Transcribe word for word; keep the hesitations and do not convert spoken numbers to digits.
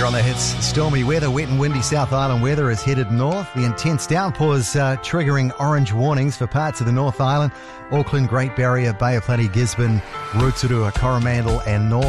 on the hits. Stormy weather, wet and windy South Island weather is headed north. The intense downpours uh, triggering orange warnings for parts of the North Island, Auckland, Great Barrier, Bay of Plenty, Gisborne, Rotorua, Coromandel and North.